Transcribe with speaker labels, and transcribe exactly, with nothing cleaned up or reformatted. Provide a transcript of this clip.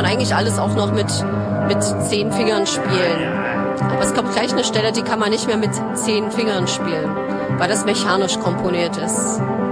Speaker 1: man eigentlich alles auch noch mit, mit zehn Fingern spielen. Aber es kommt gleich eine Stelle, die kann man nicht mehr mit zehn Fingern spielen, weil das mechanisch komponiert ist.